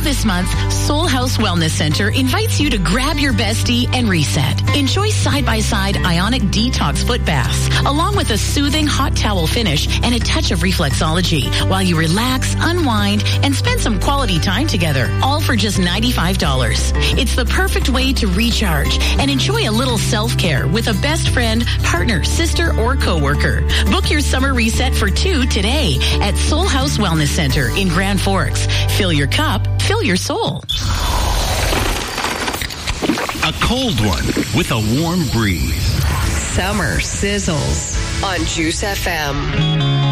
this month, Soul House Wellness Center invites you to grab your bestie and reset. Enjoy side-by-side ionic detox foot baths, along with a soothing hot towel finish and a touch of reflexology, while you relax, unwind, and spend some quality time together, all for just $95. It's the perfect way to recharge and enjoy a little self-care with a best friend, partner, sister, or coworker. Book your summer reset for 2 today at Soul House Wellness Center in Grand Forks. Fill your cup, fill your soul. A cold one with a warm breeze. Summer sizzles on Juice FM.